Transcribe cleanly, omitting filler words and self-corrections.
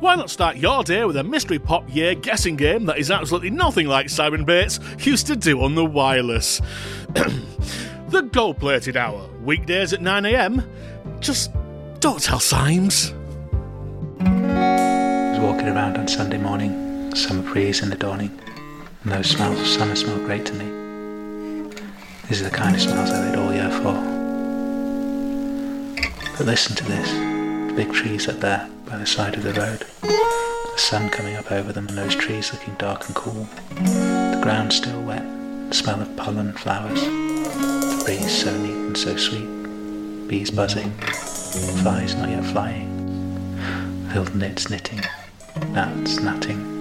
Why not start your day with a mystery pop year guessing game that is absolutely nothing like Simon Bates used to do on the wireless? The Gold-Plated Hour, weekdays at 9am. Just don't tell Symes. I was walking around on Sunday morning, summer breeze in the dawning, and those smells of summer smell great to me. These are the kind of smells I wait all year for. But listen to this, the big trees up there by the side of the road, the sun coming up over them and those trees looking dark and cool, the ground still wet, the smell of pollen and flowers, the breeze so neat and so sweet, bees buzzing, flies not yet flying, filled knits knitting, gnats gnatting,